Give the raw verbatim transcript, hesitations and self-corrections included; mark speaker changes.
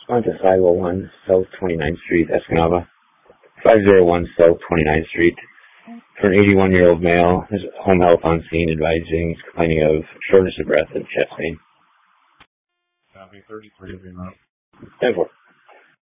Speaker 1: On to five oh one South twenty-ninth Street, Escanaba. five oh one South twenty-ninth Street. For an eighty-one-year-old male, his home health on scene advising he's complaining of shortness of breath and chest pain.
Speaker 2: Copy thirty-three, be not.
Speaker 1: ten four.